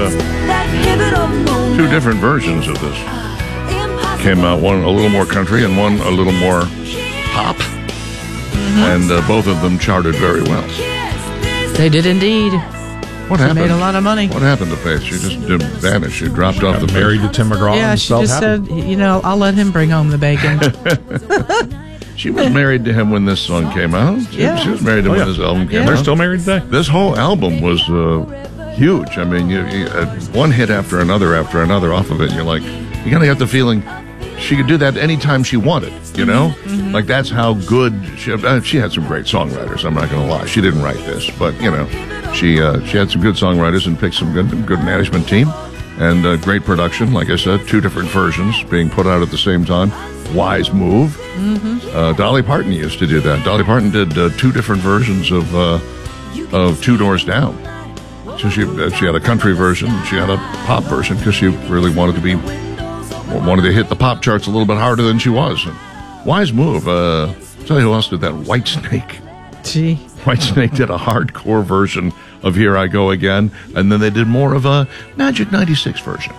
Two different versions of this. Came out, one a little more country and one a little more pop. And both of them charted very well. They did indeed. What happened? Made a lot of money. What happened to Faith? She just vanished. She dropped off the married to Tim McGraw. Yeah, she just said, I'll let him bring home the bacon. She was married to him when this song came out. She was married to him when this album came out. They're still married today. This whole album was huge. I mean, you one hit after another off of it. You're like, you kind of got the feeling she could do that anytime she wanted, you know? Mm-hmm. Like, that's how good she had some great songwriters, I'm not going to lie. She didn't write this, but, she had some good songwriters and picked some good management team and great production. Like I said, two different versions being put out at the same time. Wise move. Mm-hmm. Dolly Parton used to do that. Dolly Parton did two different versions of Two Doors Down. So she had a country version, she had a pop version because she really wanted to hit the pop charts a little bit harder than she was. Wise move. Tell you who else did that? Whitesnake. Gee. Whitesnake did a hardcore version of Here I Go Again, and then they did more of a Magic 96 version,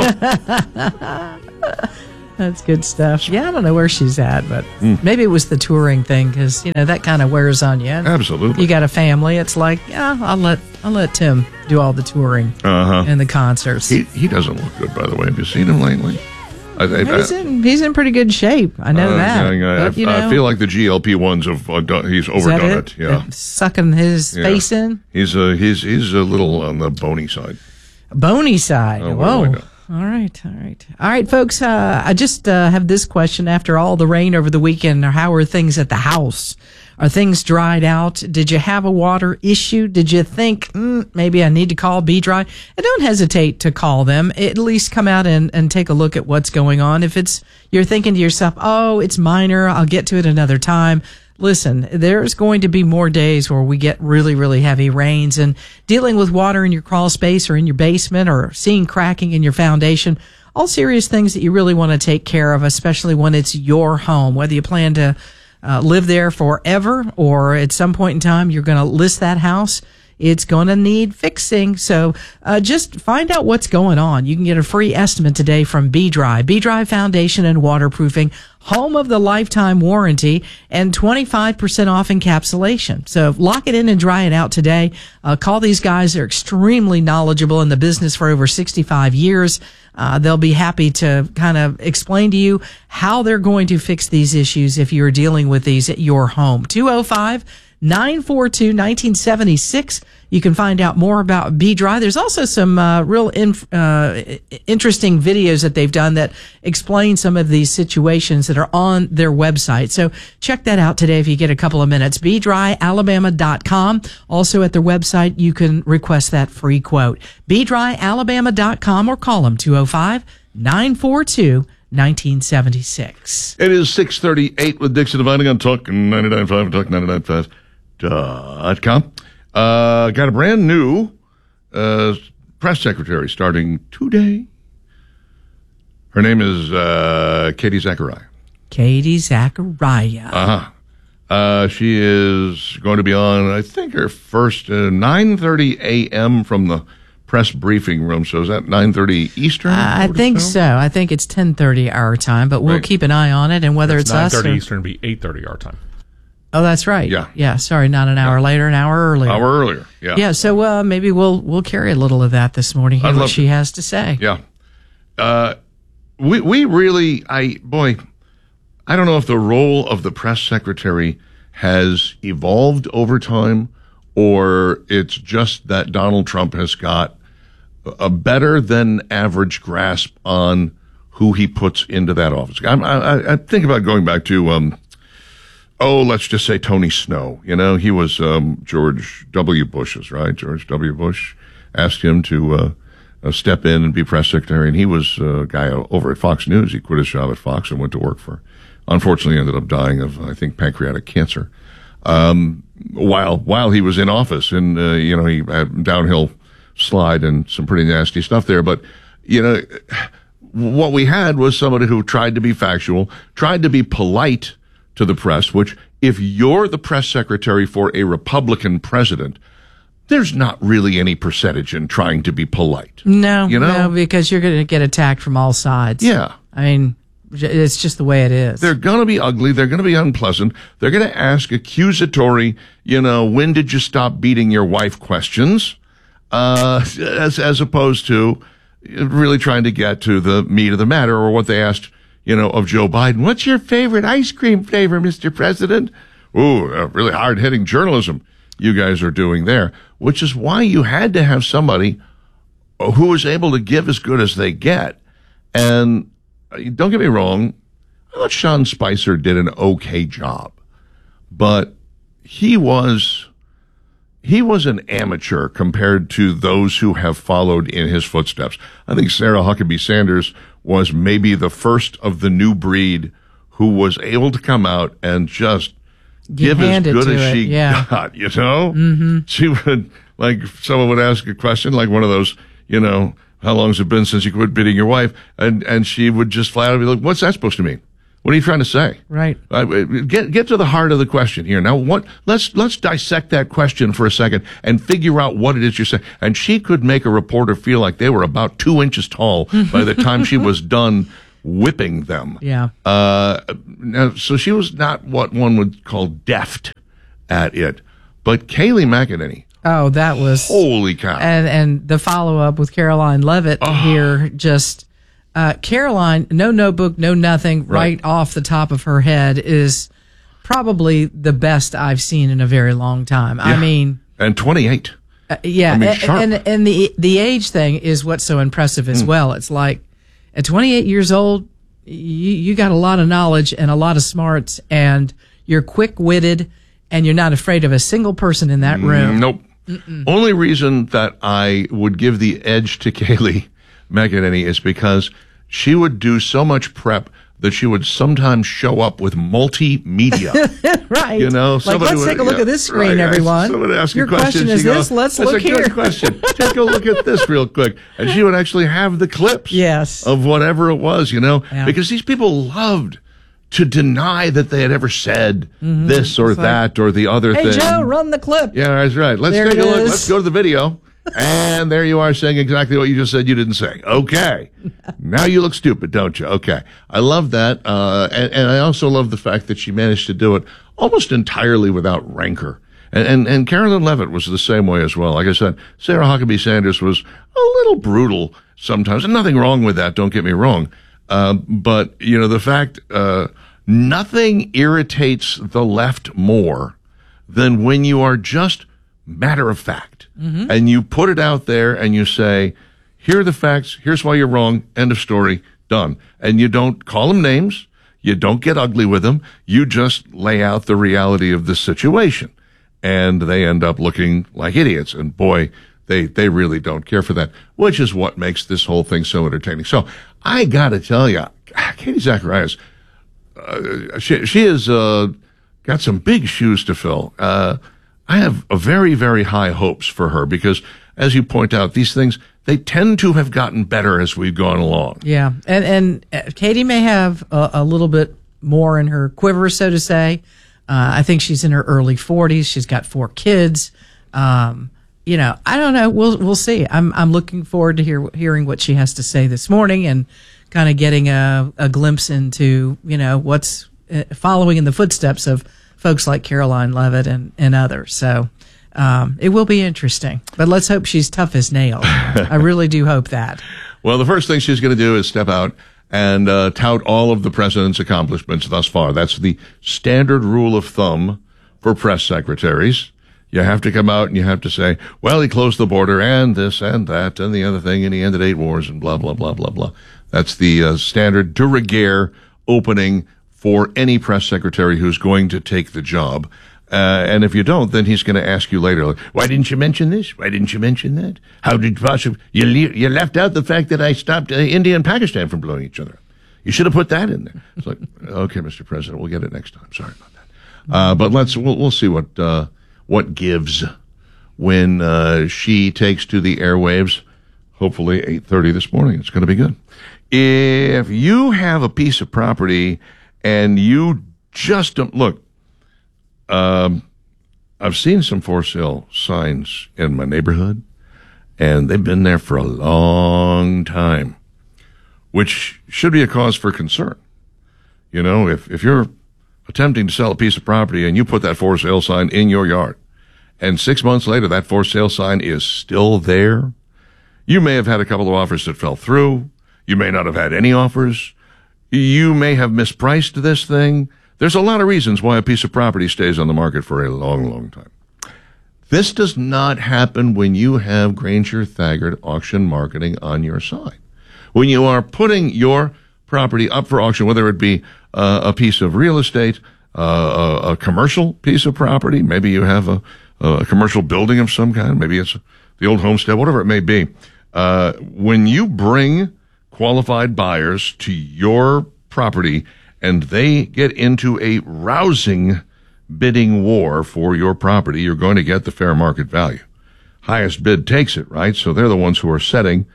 That's good stuff. Yeah, I don't know where she's at, but maybe it was the touring thing because, that kind of wears on you. Absolutely. You got a family. It's like, I'll let Tim do all the touring and the concerts. He doesn't look good, by the way. Have you seen him lately? He's in pretty good shape. I know that. I feel like the GLP-1s he's overdone it. Yeah, sucking his face in. He's a little on the bony side. Bony side. Oh, whoa. All right, folks. I just have this question. After all the rain over the weekend, how are things at the house? Are things dried out? Did you have a water issue? Did you think, maybe I need to call B-Dry? And don't hesitate to call them. At least come out and take a look at what's going on. If you're thinking to yourself, it's minor, I'll get to it another time. Listen, there's going to be more days where we get really, really heavy rains, and dealing with water in your crawl space or in your basement or seeing cracking in your foundation, all serious things that you really want to take care of, especially when it's your home, whether you plan to live there forever or at some point in time you're going to list that house. It's going to need fixing. So just find out what's going on. You can get a free estimate today from B-Dry. B-Dry Foundation and Waterproofing, home of the lifetime warranty, and 25% off encapsulation. So lock it in and dry it out today. Call these guys. They're extremely knowledgeable in the business for over 65 years. They'll be happy to kind of explain to you how they're going to fix these issues if you're dealing with these at your home. 205-942-1976. You can find out more about B-Dry. There's also some real interesting videos that they've done that explain some of these situations that are on their website. So check that out today if you get a couple of minutes. BDryAlabama.com. Also at their website, you can request that free quote. BDryAlabama.com or call them 205-942-1976. It is 6:38 with Dixon Dividing on Talk 99.5 and Talk 99.5.com. Got a brand new press secretary starting today. Her name is Katie Zachariah. Katie Zachariah. She is going to be on, I think, her first 9:30 a.m. from the press briefing room. So is that 9:30 Eastern? I think so. I think it's 10:30 our time, but we'll keep an eye on it. And whether it's us 9:30 Eastern, be 8:30 our time. Oh, that's right. Yeah. Sorry, not an hour later, an hour earlier. Yeah. Yeah. So maybe we'll carry a little of that this morning. Hear what she has to say. Yeah. We really, I don't know if the role of the press secretary has evolved over time, or it's just that Donald Trump has got a better than average grasp on who he puts into that office. I think about going back to, let's just say Tony Snow. He was George W. Bush's, right? George W. Bush asked him to step in and be press secretary, and he was a guy over at Fox News. He quit his job at Fox and went to work unfortunately ended up dying of, I think, pancreatic cancer. While he was in office, and he had downhill slide and some pretty nasty stuff there. But what we had was somebody who tried to be factual, tried to be polite to the press. Which, if you're the press secretary for a Republican president, there's not really any percentage in trying to be polite. No, You know? no, because you're going to get attacked from all sides. Yeah. I mean, it's just the way it is. They're going to be ugly. They're going to be unpleasant. They're going to ask accusatory, when did you stop beating your wife questions, as opposed to really trying to get to the meat of the matter, or what they asked, of Joe Biden. What's your favorite ice cream flavor, Mr. President? Ooh, really hard-hitting journalism you guys are doing there, which is why you had to have somebody who was able to give as good as they get. And don't get me wrong, I thought Sean Spicer did an okay job, but he was an amateur compared to those who have followed in his footsteps. I think Sarah Huckabee Sanders was maybe the first of the new breed who was able to come out and just give as good as she got, Mm-hmm. She would, someone would ask a question, like one of those, how long has it been since you quit beating your wife? And she would just flat out be like, what's that supposed to mean? What are you trying to say? Right. Get to the heart of the question here. Now, let's dissect that question for a second and figure out what it is you're saying. And she could make a reporter feel like they were about 2 inches tall by the time she was done whipping them. Yeah. So she was not what one would call deft at it. But Kayleigh McEnany. Oh, that was holy cow. And the follow up with Caroline Levitt here, just Caroline, no notebook, no nothing, right off the top of her head, is probably the best I've seen in a very long time. Yeah. I mean, and 28. Yeah, I mean, sharp. And the age thing is what's so impressive as well. It's like at 28 years old, you got a lot of knowledge and a lot of smarts, and you're quick witted, and you're not afraid of a single person in that room. Nope. Mm-mm. Only reason that I would give the edge to Kayleigh McEnany is because she would do so much prep that she would sometimes show up with multimedia. Right. Let's take a look at this screen, everyone. Someone would ask Your a question is this? Let's look here. That's a good question. Take a look at this real quick. And she would actually have the clips of whatever it was, because these people loved to deny that they had ever said this or that or the other thing. Hey, Joe, run the clip. Yeah, that's right. Let's take a look. Let's go to the video. And there you are saying exactly what you just said you didn't say. Okay. Now you look stupid, don't you? Okay. I love that. And I also love the fact that she managed to do it almost entirely without rancor. And Carolyn Levitt was the same way as well. Like I said, Sarah Huckabee Sanders was a little brutal sometimes. And nothing wrong with that, don't get me wrong. But, the fact, nothing irritates the left more than when you are just matter of fact. Mm-hmm. And you put it out there and you say, here are the facts. Here's why you're wrong. End of story. Done. And you don't call them names. You don't get ugly with them. You just lay out the reality of the situation. And they end up looking like idiots. And boy, they really don't care for that, which is what makes this whole thing so entertaining. So I got to tell you, Katie Zacharias, she has got some big shoes to fill. I have a very, very high hopes for her because, as you point out, these things, they tend to have gotten better as we've gone along. Yeah. And Katie may have a little bit more in her quiver, so to say. I think she's in her early 40s. She's got 4 kids. I don't know. We'll see. I'm looking forward to hearing what she has to say this morning and kind of getting a glimpse into, what's following in the footsteps of folks like Caroline Levitt and others. So it will be interesting. But let's hope she's tough as nails. I really do hope that. Well, the first thing she's going to do is step out and tout all of the president's accomplishments thus far. That's the standard rule of thumb for press secretaries. You have to come out and you have to say, well, he closed the border and this and that and the other thing, and he ended 8 wars and blah, blah, blah, blah, blah. That's the standard de rigueur opening for any press secretary who's going to take the job. And if you don't, then he's going to ask you later, like, why didn't you mention this? Why didn't you mention that? How did you possibly... You left out the fact that I stopped India and Pakistan from blowing each other up. You should have put that in there. It's like, okay, Mr. President, we'll get it next time. Sorry about that. But we'll see what gives when she takes to the airwaves, hopefully 8:30 this morning. It's going to be good. If you have a piece of property and you just don't look, I I've seen some for sale signs in my neighborhood, and they've been there for a long time, which should be a cause for concern. You know, if you're attempting to sell a piece of property and you put that for sale sign in your yard, and 6 months later that for sale sign is still there, you may have had a couple of offers that fell through. You may not have had any offers. You may have mispriced this thing. There's a lot of reasons why a piece of property stays on the market for a long, long time. This does not happen when you have Granger Thaggart Auction Marketing on your side. When you are putting your property up for auction, whether it be a piece of real estate, a commercial piece of property, maybe you have a commercial building of some kind, maybe it's the old homestead, whatever it may be. When you bring qualified buyers to your property and they get into a rousing bidding war for your property, you're going to get the fair market value. Highest bid takes it, right? So they're the ones who are setting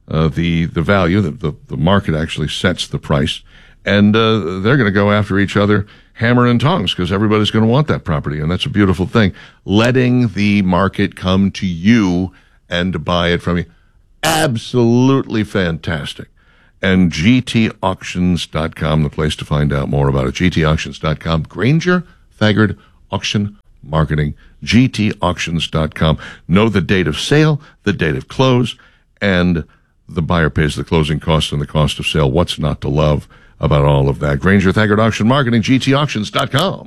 the value. The market actually sets the price. And they're going to go after each other hammer and tongs because everybody's going to want that property. And that's a beautiful thing. Letting the market come to you and to buy it from you. Absolutely fantastic. And GTauctions.com, the place to find out more about it. GTauctions.com. Granger Thaggart Auction Marketing. GTauctions.com. Know the date of sale, the date of close, and the buyer pays the closing costs and the cost of sale. What's not to love about all of that? Granger Thaggart Auction Marketing. GTauctions.com.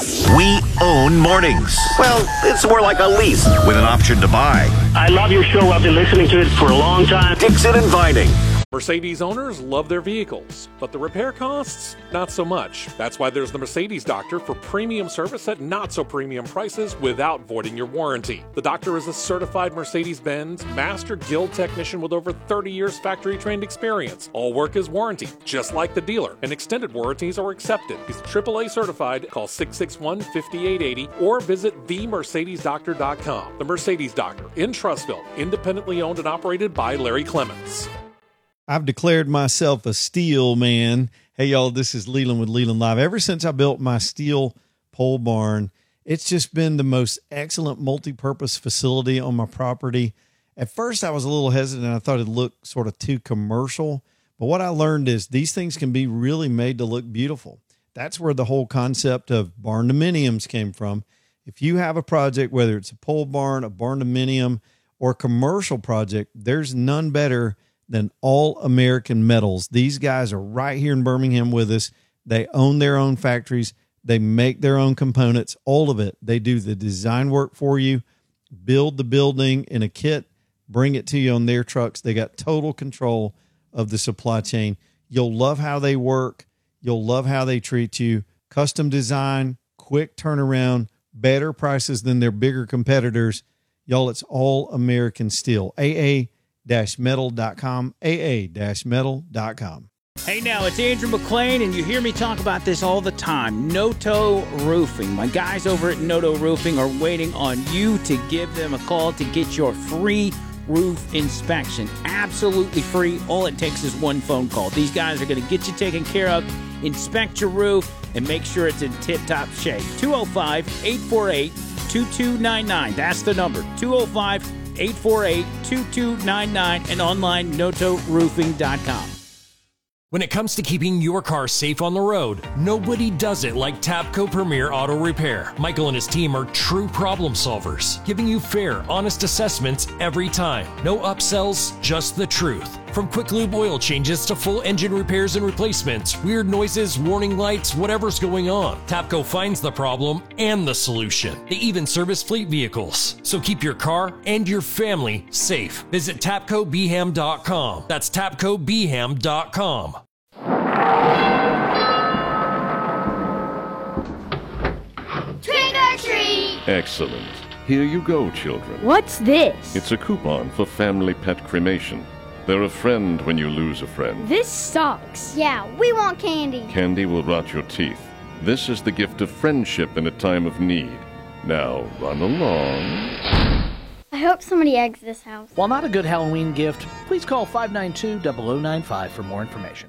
We own mornings. Well, it's more like a lease with an option to buy. I love your show. I've been listening to it for a long time. Dixon and Vining. Mercedes owners love their vehicles, but the repair costs, not so much. That's why there's the Mercedes Doctor for premium service at not so premium prices without voiding your warranty. The Doctor is a certified Mercedes-Benz Master Guild technician with over 30 years factory trained experience. All work is warranty, just like the dealer, and extended warranties are accepted. He's AAA certified. Call 661-5880 or visit themercedesdoctor.com. The Mercedes Doctor in Trussville, independently owned and operated by Larry Clements. I've declared myself a steel man. Hey, y'all, this is Leland with Leland Live. Ever since I built my steel pole barn, it's just been the most excellent multi-purpose facility on my property. At first, I was a little hesitant. I thought it looked sort of too commercial. But what I learned is these things can be really made to look beautiful. That's where the whole concept of barn dominiums came from. If you have a project, whether it's a pole barn, a barn dominium, or a commercial project, there's none better than All American Metals. These guys are right here in Birmingham with us. They own their own factories. They make their own components, all of it. They do the design work for you, build the building in a kit, bring it to you on their trucks. They got total control of the supply chain. You'll love how they work. You'll love how they treat you. Custom design, quick turnaround, better prices than their bigger competitors. Y'all, it's All American Steel. AA-metal.com, AA-metal.com. Hey now, it's Andrew McLean, and you hear me talk about this all the time. Noto Roofing. My guys over at Noto Roofing are waiting on you to give them a call to get your free roof inspection. Absolutely free. All it takes is one phone call. These guys are going to get you taken care of, inspect your roof, and make sure it's in tip-top shape. 205-848-2299. That's the number. 205-848-2299 and online notoroofing.com. When it comes to keeping your car safe on the road, nobody does it like Tapco Premier Auto Repair. Michael and his team are true problem solvers, giving you fair, honest assessments every time. No upsells, just the truth. From quick lube oil changes to full engine repairs and replacements, weird noises, warning lights, whatever's going on, Tapco finds the problem and the solution. They even service fleet vehicles. So keep your car and your family safe. Visit TapcoBeham.com. That's TapcoBeham.com. Trick or treat! Excellent. Here you go, children. What's this? It's a coupon for family pet cremation. They're a friend when you lose a friend. This sucks. Yeah, we want candy. Candy will rot your teeth. This is the gift of friendship in a time of need. Now, run along. I hope somebody eggs this house. While not a good Halloween gift, please call 592-0095 for more information.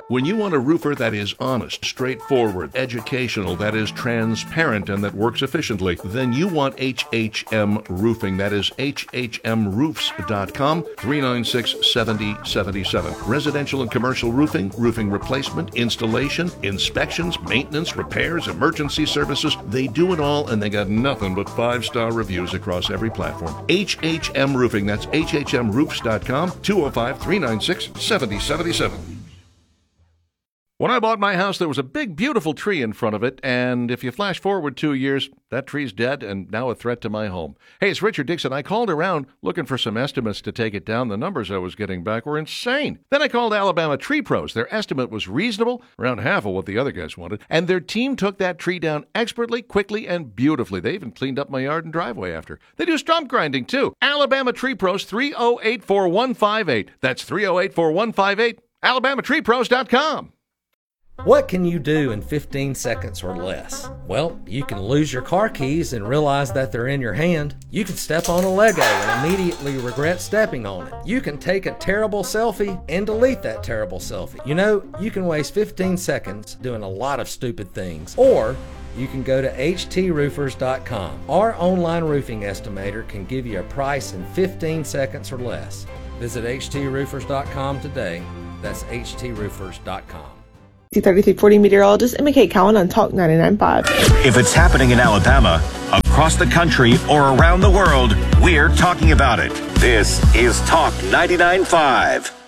When you want a roofer that is honest, straightforward, educational, that is transparent, and that works efficiently, then you want HHM Roofing. That is HHMroofs.com, 396-7077. Residential and commercial roofing, roofing replacement, installation, inspections, maintenance, repairs, emergency services. They do it all, and they got nothing but 5-star reviews across every platform. HHM Roofing. That's HHMroofs.com, 205-396-7077. When I bought my house, there was a big, beautiful tree in front of it, and if you flash forward 2 years, that tree's dead and now a threat to my home. Hey, it's Richard Dixon. I called around looking for some estimates to take it down. The numbers I was getting back were insane. Then I called Alabama Tree Pros. Their estimate was reasonable, around half of what the other guys wanted, and their team took that tree down expertly, quickly, and beautifully. They even cleaned up my yard and driveway after. They do stump grinding, too. Alabama Tree Pros, 308-4158. That's 308-4158. AlabamaTreePros.com. What can you do in 15 seconds or less? Well, you can lose your car keys and realize that they're in your hand. You can step on a Lego and immediately regret stepping on it. You can take a terrible selfie and delete that terrible selfie. You know, you can waste 15 seconds doing a lot of stupid things. Or you can go to HTRoofers.com. Our online roofing estimator can give you a price in 15 seconds or less. Visit HTRoofers.com today. That's HTRoofers.com. 3340 meteorologist Emma Kate Cowan on Talk 99.5. If it's happening in Alabama, across the country, or around the world, we're talking about it. This is Talk 99.5.